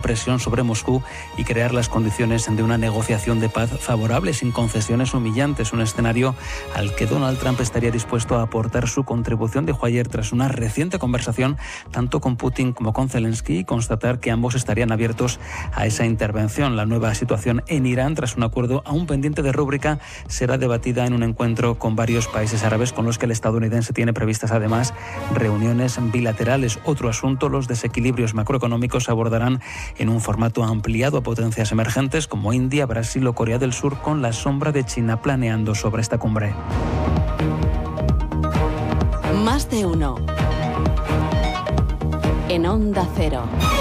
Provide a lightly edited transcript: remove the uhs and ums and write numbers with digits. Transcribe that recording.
presión sobre Moscú y crear las condiciones de una negociación de paz favorable, sin concesiones humillantes, un escenario al que Donald Trump estaría dispuesto a aportar su contribución, dijo ayer tras una reciente conversación tanto con Putin como con Zelensky, y constatar que ambos estarían abiertos a esa intervención. La nueva situación en Irán, tras un acuerdo aún pendiente de rúbrica, será debatida en un encuentro con varios países árabes con los que el estadounidense tiene previstas además reuniones bilaterales. Otro asunto, los desequilibrios macroeconómicos, se abordarán en un formato ampliado a potencias emergentes como India, Brasil o Corea del Sur, con la sombra de China planeando sobre esta cumbre. Más de uno. En Onda Cero.